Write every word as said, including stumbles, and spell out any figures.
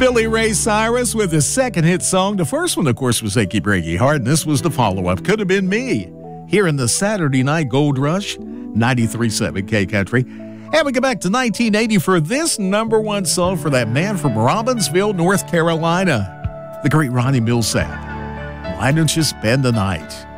Billy Ray Cyrus with his second hit song. The first one, of course, was Achy Breaky Heart, and this was the follow-up. Could have been me. Here in the Saturday Night Gold Rush, ninety-three point seven K Country. And we go back to nineteen eighty for this number one song for that man from Robbinsville, North Carolina, the great Ronnie Milsap. Why don't you spend the night?